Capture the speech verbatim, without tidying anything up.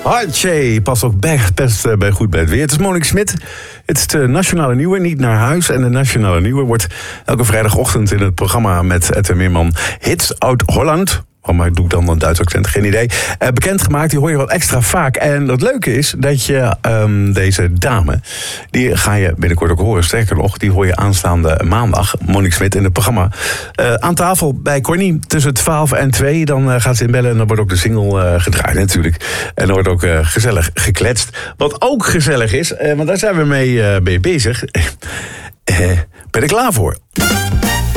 Hartje, past ook best bij goed bij het weer. Het is Monique Smit. Het is de Nationale Nieuwe, niet naar huis. En de Nationale Nieuwe wordt elke vrijdagochtend in het programma met Edwin Meerman Hits uit Holland. Oh, maar doe ik dan een Duits accent? Geen idee. Uh, bekendgemaakt, die hoor je wel extra vaak. En het leuke is dat je um, deze dame, die ga je binnenkort ook horen. Sterker nog, die hoor je aanstaande maandag, Monique Smit, in het programma. Uh, aan tafel bij Corny tussen twaalf en twee. Dan uh, gaat ze inbellen en dan wordt ook de single uh, gedraaid natuurlijk. En dan wordt ook uh, gezellig gekletst. Wat ook gezellig is, uh, want daar zijn we mee, uh, mee bezig. uh, ben ik klaar voor.